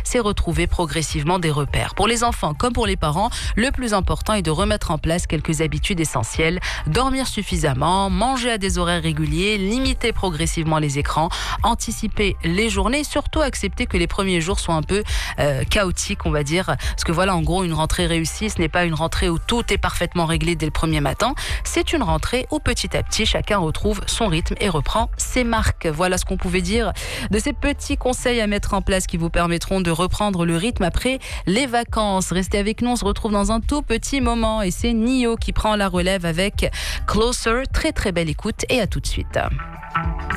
c'est retrouver progressivement des repères. Pour les enfants comme pour les parents, le plus important est de remettre en place quelques habitudes essentielles. Dormir suffisamment, manger à des horaires réguliers, limiter progressivement les écrans, anticiper les journées, surtout accepter que les premiers jours soient un peu chaotiques, on va dire. Parce que voilà, en gros, une rentrée réussie, ce n'est pas une rentrée où tout est parfaitement réglé dès le premier matin. C'est une rentrée où petit à petit, chacun retrouve son rythme et reprend ses marques. Voilà ce qu'on pouvait dire de ces petits conseils à mettre en place qui vous permettront de reprendre le rythme après les vacances. Restez avec nous, on se retrouve dans un tout petit moment et c'est Nio qui prend la relève avec Closer. Très très belle écoute et à tout de suite.